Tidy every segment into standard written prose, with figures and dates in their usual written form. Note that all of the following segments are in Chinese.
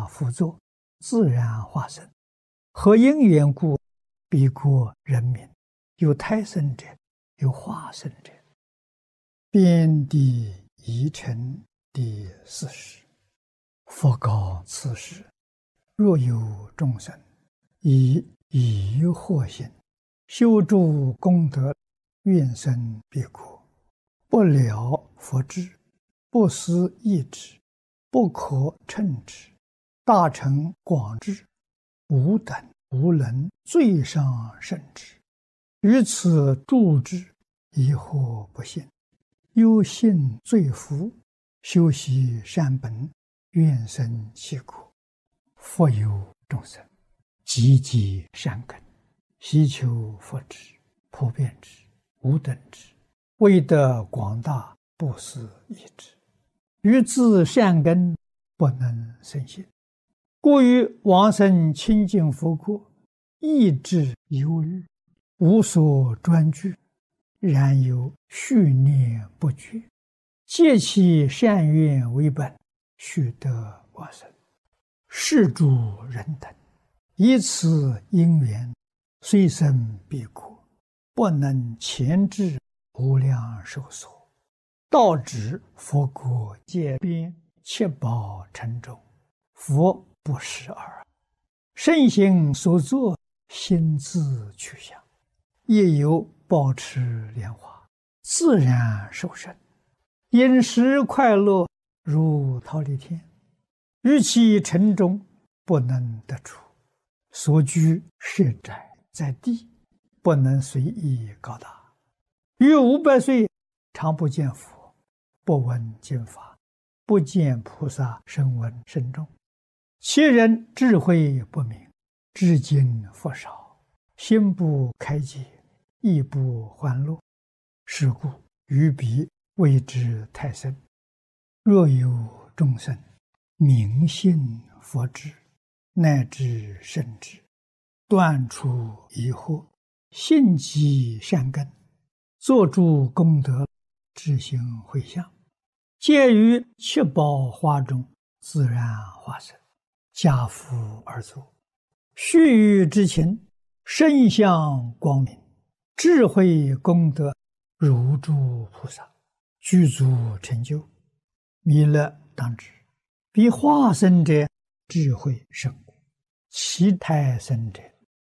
下辅佐，自然化生。何因缘故？彼国人民，有胎生者，有化生者。遍地宜城第40。佛告此时：若有众生以疑惑心，修诸功德，愿生彼国，不了佛智，不思议之，不可称之，大乘广智，吾等无能最上甚之。于此助之，疑惑不信，忧信罪福，修习善本，愿生其国。复有众生积极善根，希求佛智，普遍之，无等之，为得广大，不思议之。于自善根不能生信，故于往生清净佛国，意志忧虑，无所专具，然有续念不绝，借其善愿为本，须得往生。是诸人等以此因缘，虽生彼国，不能前至无量寿所，到指佛国界边，七宝城中，佛不识耳。圣行所作，心自去向，亦有保持莲花，自然受生，饮食快乐，如忉利天。于其城中不能得出，所居设宅在地，不能随意高大。于500岁常不见佛，不闻经法，不见菩萨声闻声众。其人智慧不明，至今佛少，心不开解，意不欢乐。是故于彼谓之太深。若有众生明信佛智，乃至圣智，断除疑惑，信积善根，作诸功德，知行回向，皆于七宝花中自然化生，家父而作。须臾之情，身相光明，智慧功德如诸菩萨，具足成就。弥勒当知，彼化生者智慧甚故，其胎生者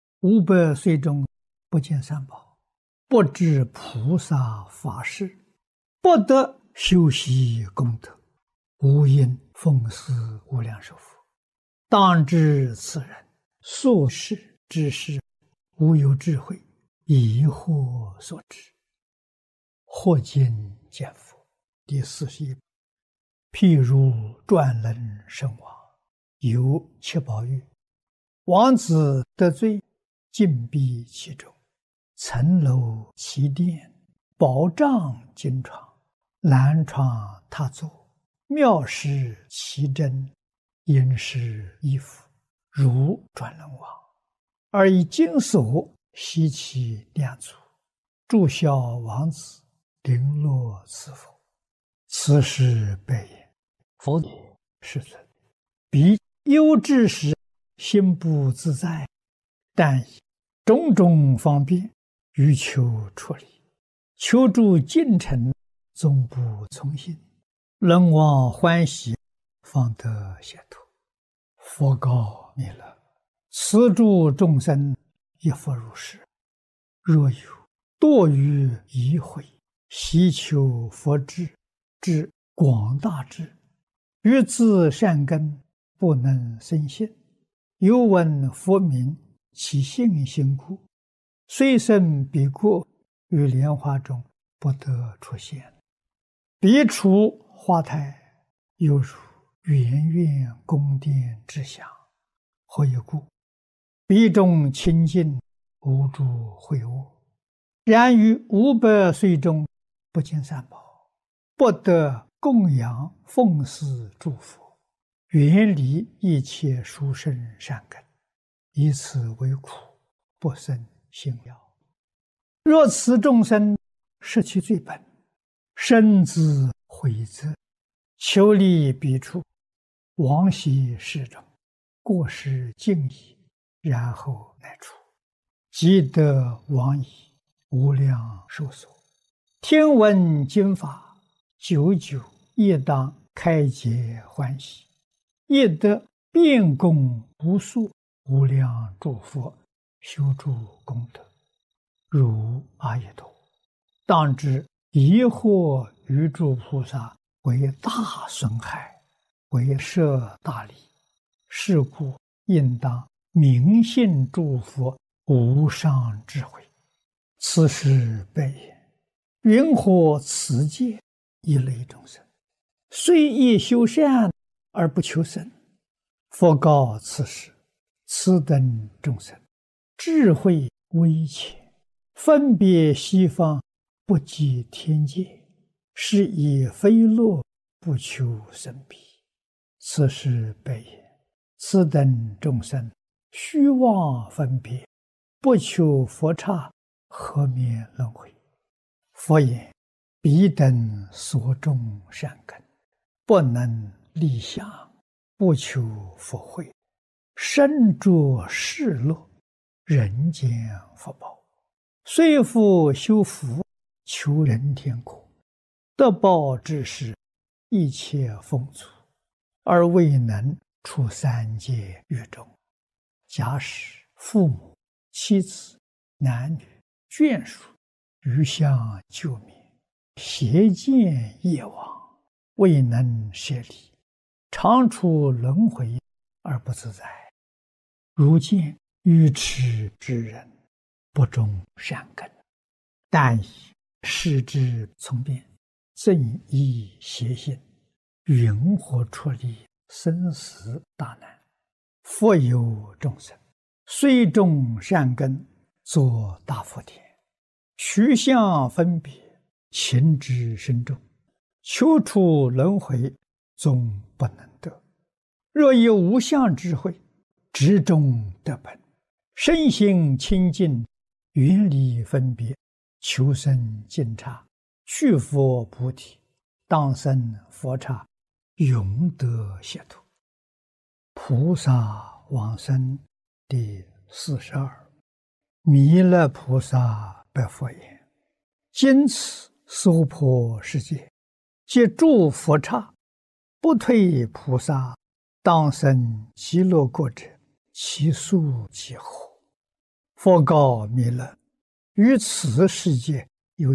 500岁中不见三宝，不知菩萨法事，不得修习功德，无因奉事无量寿佛。当知此人宿世之事，无有智慧，疑惑所致。或今见佛第41。譬如转轮圣王，有七宝玉，王子得罪，禁闭其中，层楼其殿，宝帐金床，兰床榻座，妙施其珍，殷实衣服，如转轮王，而以金锁悉其两足，祝孝王子，绫罗赐佛。此时白言：佛也，世尊，彼忧之时，心不自在，但以种种方便，欲求出离，求助进程，终不从心，人望欢喜，方得解脱。佛告弥勒：此诸众生亦复如是。若有堕于疑悔，希求佛智，至广大智，于自善根不能生信，犹闻佛名，其信心故，虽生彼国，于莲花中不得出现。彼处花台，犹如圆圆宫殿之祥。何以故？彼中清净，无诸秽恶。然于500岁中不见三宝，不得供养奉祀诸佛，远离一切殊胜善根，以此为苦，不生信了。若此众生失其罪本，深自悔责，求离彼处，往昔世中过失尽已，然后乃出，即得往矣，无量寿所。听闻经法，久久亦当开解欢喜，亦得遍供无数无量诸佛修诸功德，如阿逸陀。当知疑惑于诸菩萨为大损害，为摄大利，是故应当明信诸佛无上智慧。此时悲言：云何此界一类众生，虽亦修善而不求生？佛告此时：此等众生智慧微浅，分别西方，不及天界，是以非乐不求生彼。此时悲言：此等众生虚妄分别，不求佛刹，何免轮回？佛言：彼等所种善根，不能立想，不求佛慧，身着世乐，人间福报，虽复修福，求人天国，得报之时，一切丰足，而未能出三界狱中。假使父母、妻子、男女、眷属余相救灭，邪见业往，未能舍离，常处轮回而不自在。如见愚痴之人，不种善根，但以视之从变，正依邪心，云何出离生死大难？复有众生，虽种善根，作大福田，取相分别，情之深重，求出轮回，终不能得。若以无相智慧，直中得本，身心清净，远离分别，求生净刹，去佛菩提，当生佛刹，永得解脱。菩萨往生第42。弥勒菩萨白佛言：今此娑婆世界，皆诸佛刹，不退菩萨，当生极乐国者，其数几何？佛告弥勒：于此世界有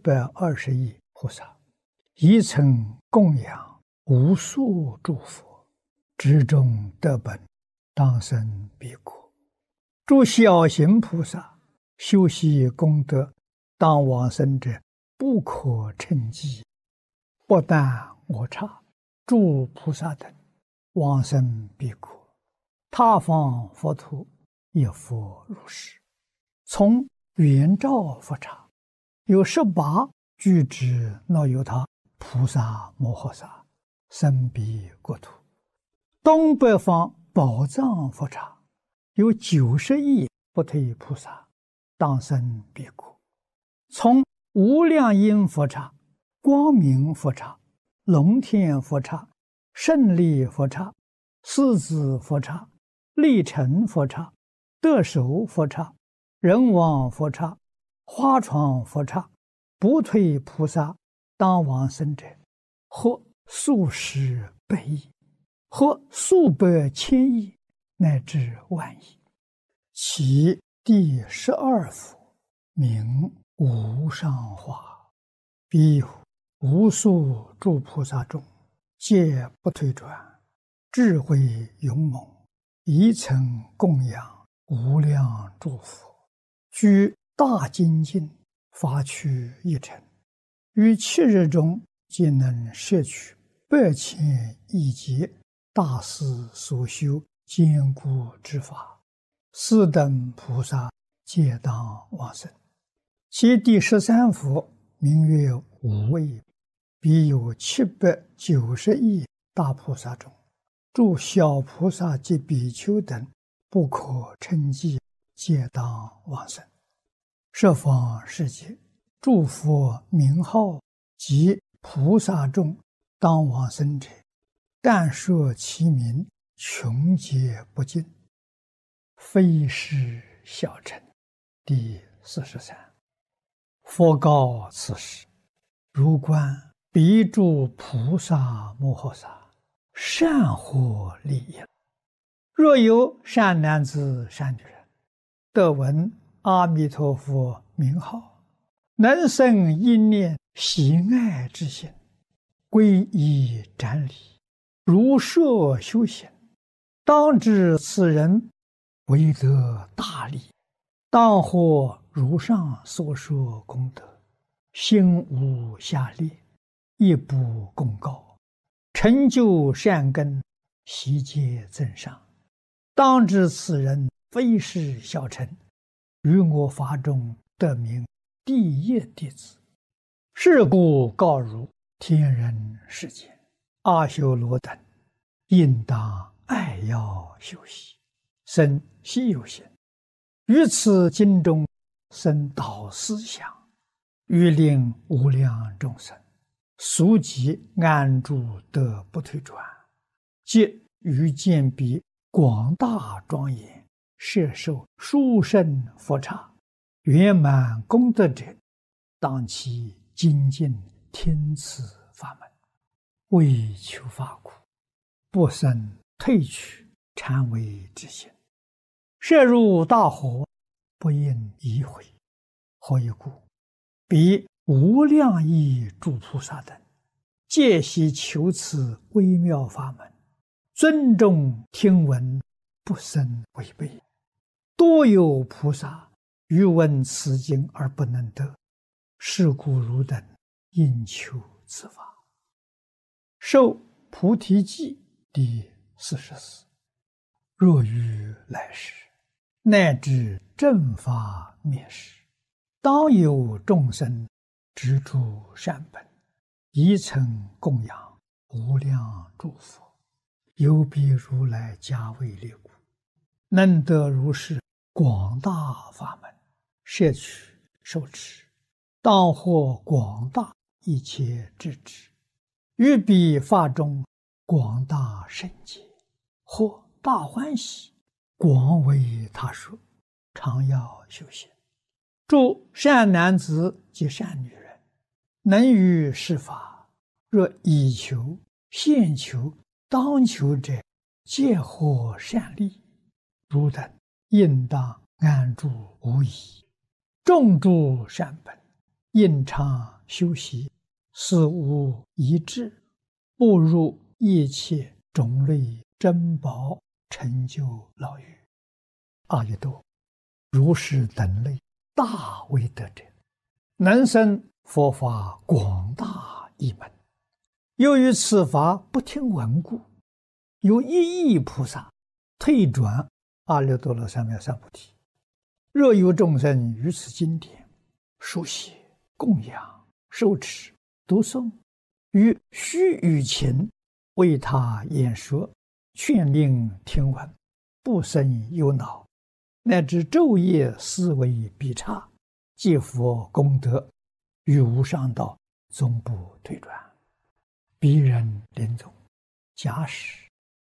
720亿菩萨，一曾供养无数诸佛，之中得本，当生彼国。诸小行菩萨修习功德，当往生者不可称计。不但我刹、诸菩萨等往生彼国，他方佛土亦复如是。从圆照佛刹有18具之那由他菩萨摩诃萨生彼国土。东北方宝藏佛刹有90亿不退菩萨，当生彼国。从无量音佛刹、光明佛刹、龙天佛刹、胜利佛刹、狮子佛刹、力成佛刹、得手佛刹、人王佛刹、花床佛刹，不退菩萨当往生者，或数十百亿，或数百千亿，乃至万亿。其第12佛名无上化，彼有无数诸菩萨中，皆不退转，智慧勇猛，一曾供养无量诸佛，居大精进，发趣一尘，于7日中皆能摄取8千亿劫大师所修坚固之法，斯等菩萨皆当往生。其第13佛名曰无畏，彼有790亿大菩萨中，诸小菩萨及比丘等不可称计，皆当往生。十方世界诸佛名号及菩萨众当往生者，但说其名， 穷劫不尽，非是小乘。第43。佛告此时：如观彼诸菩萨摩诃萨，善获利益。若有善男子、善女人，得闻阿弥陀佛名号，能生一念喜爱之心，皈依瞻礼，如设修行，当知此人为得大利，当获如上所说功德，心无下劣，亦不共高，成就善根，悉皆增上。当知此人非是小乘，于我法中得名第一弟子。是故告汝天人世间阿修罗等，应当爱要修习，生希有心，于此经中生导思想，欲令无量众生速即安住得不退转，即于见彼广大庄严，摄受殊胜佛刹，圆满功德者，当其精进听此法门，为求法苦，不生退去禅为之心，摄入大火，不应移回。何以故？彼无量亿诸菩萨等，皆悉求此微妙法门，尊重听闻，不生违背。多有菩萨欲闻此经而不能得，是故汝等应求此法。受菩提记第44。若于来世，乃至正法灭世，当有众生执诸善本，宜曾供养无量诸佛，有彼如来加为列故，能得如是广大法门，摄取受持，当获广大一切智智，于彼法中广大圣解，或大欢喜，广为他说，常要修行。诸善男子及善女人，能于是法，若以求、现求、当求者，皆获善利。汝等应当安住无疑，种诸善本，应常修习，死无遗志，步入一切种类珍宝，成就牢狱。阿逸多，如是等类大威德者，能生佛法广大一门。由于此法不听闻故，有一亿菩萨退转阿耨多罗三藐三菩提。若有众生于此经典书写、供养、受持、读诵，于须臾前为他演说，劝令听闻，不生忧恼，乃至昼夜思维必差，皆佛功德，于无上道终不退转。彼人临终，假使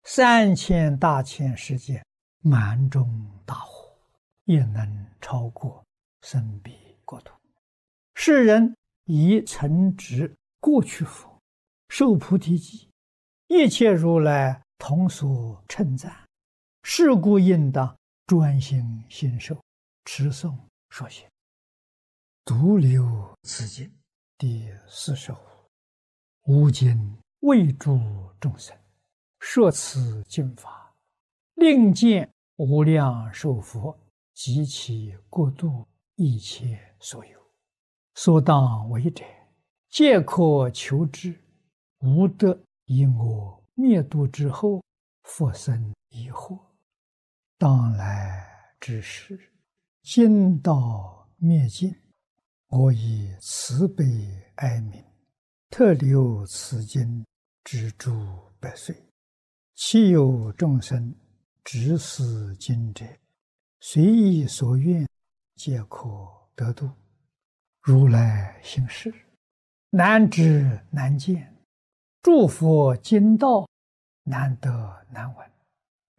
3000大千世界满中大火，也能超过生彼国土。世人以曾执过去佛，受菩提记，一切如来同所称赞。是故应当专心信受，持诵说学。独留此经第45。吾今为诸众生说此经法，令见无量寿佛及其国度一切所有，所当为者，皆可求之，无得以我灭度之后复生疑惑。当来之时，经道灭尽，我以慈悲哀悯，特留此经之诸百岁。其有众生执此经者，随意所愿，皆可得度。如来行事，难知难见，诸佛经道难得难闻，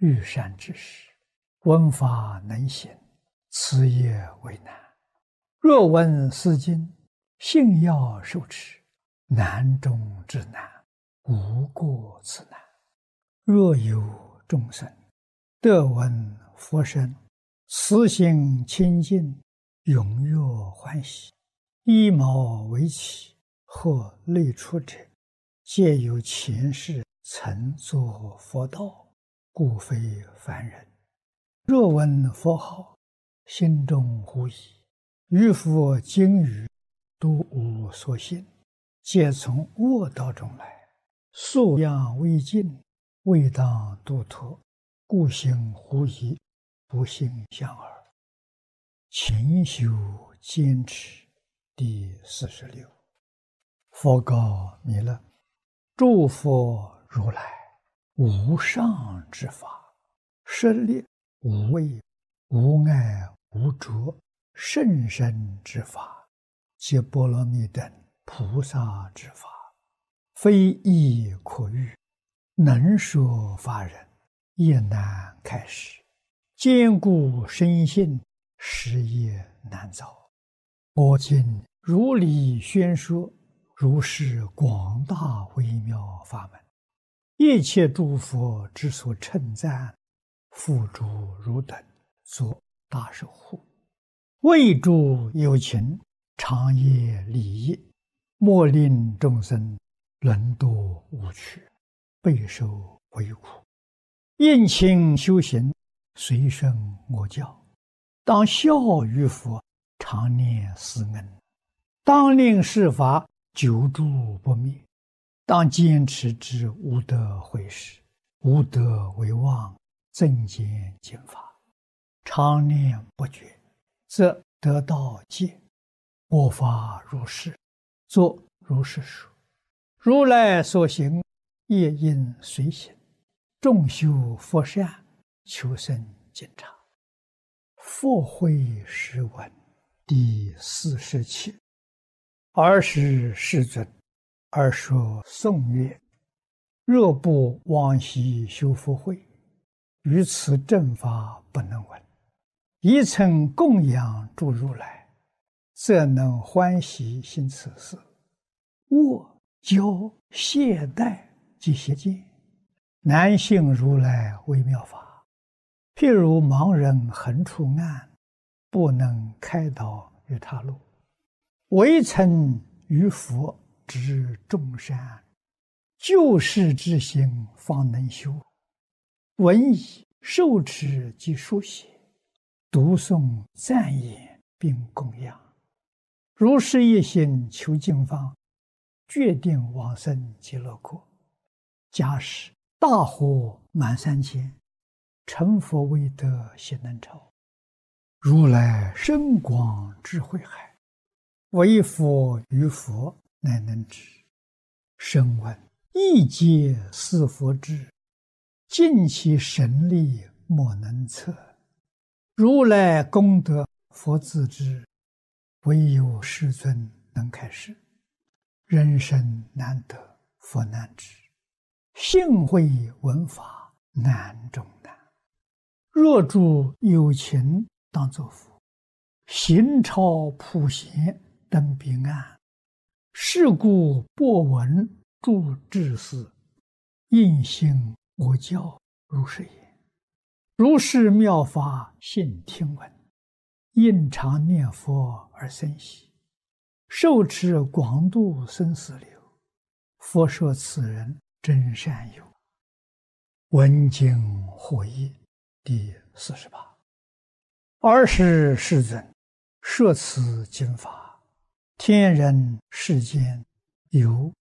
欲善之事，闻法能行，此也为难。若闻斯经，信要受持，难中之难，无过此难。若有众生得闻佛声，慈心清净，踊跃欢喜，衣毛为起或类出者，皆有前世曾作佛道，故非凡人。若闻佛号，心中狐疑，于佛经语都无所信，皆从恶道中来，素养未尽，未当度脱，故行狐疑，不信相耳。勤修坚持。第46。佛告弥勒：诸佛如来无上之法，舍利无畏无碍无着甚深之法，皆波罗蜜等菩萨之法，非易可喻，能说法人也难开示，坚固深信，实业难造。我今如理宣说，如是广大微妙法门，一切诸佛之所称赞，付诸汝等作大守护，为诸有情，长夜利益，莫令众生沦堕无趣，备受为苦。应勤修行，随顺我教，当效于佛，常念斯恩，当令世法久住不灭，当坚持之无得毁时，无得为妄，增减经法，常念不绝，则得道戒。我法如是，作如是说。如来所行，业应随行，众修佛善，求生净察。佛慧诗文第47。尔时世尊，而说颂曰：若不往昔修福慧，于此正法不能闻。一曾供养诸如来，则能欢喜行此事。我教懈怠及邪见，难信如来微妙法。譬如盲人横出暗，不能开导于他路。唯曾于佛知众善，救世之心方能修。闻已受持及书写，读诵赞言并供养。如是一心求经方，决定往生极乐国。假使大火满3千，成佛未得悉能超。如来深广智慧海，唯佛于佛乃能知。声闻亦皆似佛智，尽其神力莫能测。如来功德佛自知，唯有世尊能开示。人生难得佛难知，信会闻法难中难。若诸有情当作佛，行超普贤登彼岸。是故播闻诸智士，应信我教如是言。如是妙法信听闻，应常念佛而生喜，受持广度生死流。佛说此人真善友。闻经获益第48。尔时世尊，摄此经法，天人世间有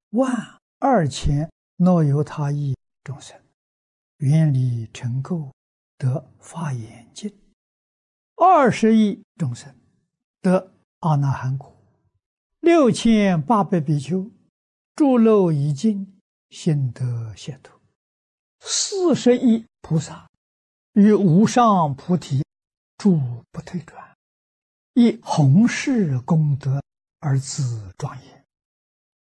12000若由他亿众生，愿力成垢，得法眼净；20亿众生得阿那含果；6800比丘诸漏已尽，心得解脱；40亿菩萨于无上菩提诸不退转，以弘誓功德而自庄严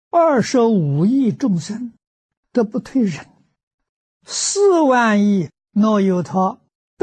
；25亿众生得不退忍；4万亿若有他